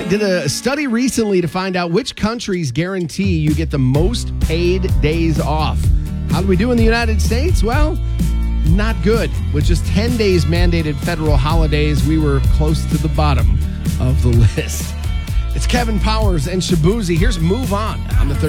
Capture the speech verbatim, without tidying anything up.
did a study recently to find out which countries guarantee you get the most paid days off. How do we do in the United States? Well, not good. With just ten days mandated federal holidays, we were close to the bottom of the list. It's Kevin Powers and Shabuzi. Here's Move On on the thirty.